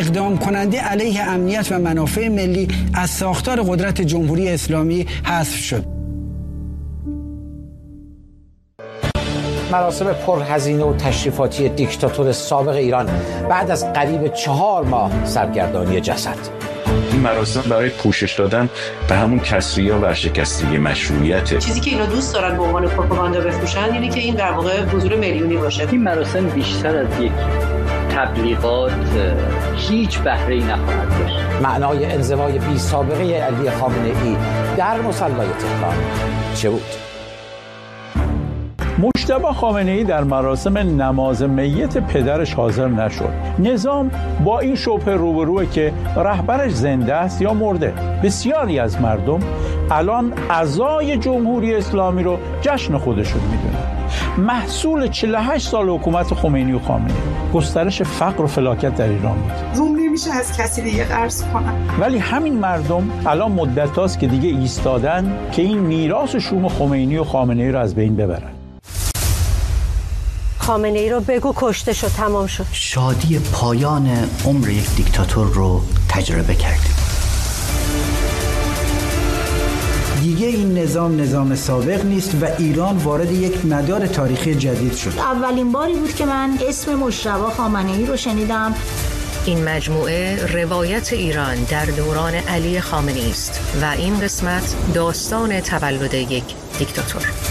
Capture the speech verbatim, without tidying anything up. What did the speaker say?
اقدام کننده علیه امنیت و منافع ملی از ساختار قدرت جمهوری اسلامی حذف شد. مراسم پرهزینه و تشریفاتی دیکتاتور سابق ایران بعد از قریب چهار ماه سرگردانی جسد. این مراسم برای پوشش دادن به همون کسری و ورشکستگی مشروعیته. چیزی که اینا دوست دارن به عنوان پروپاگاندا بفروشن اینه که این در واقع حضور میلیونی باشه. این مراسم بیشتر از یک تبلیغات هیچ بهره‌ای نخواهد داشت. معنای انزوای بی سابقه علی خامنه‌ای در مصلی تهران چه بود؟ مجتبی خامنه‌ای در مراسم نماز میت پدرش حاضر نشد. نظام با این شبهه روبروه که رهبرش زنده است یا مرده. بسیاری از مردم الان عزای جمهوری اسلامی رو جشن خودشون میدونن. محصول چهل و هشت سال حکومت خمینی و خامنه‌ای گسترش فقر و فلاکت در ایران بود. روم نمیشه از کسی دیگه قرض کنن. ولی همین مردم الان مدت هاست که دیگه ایستادن که این میراث شوم خمینی و خامنه‌ای رو از بین ببرن. خامنه‌ای رو بگو کشته شد، تمام شد. شادی پایان عمر یک دیکتاتور رو تجربه کردیم. دیگه این نظام نظام سابق نیست و ایران وارد یک مدار تاریخی جدید شد. اولین باری بود که من اسم مجتبی خامنه‌ای رو شنیدم. این مجموعه روایت ایران در دوران علی خامنه‌ای است و این قسمت داستان تولد یک دیکتاتور.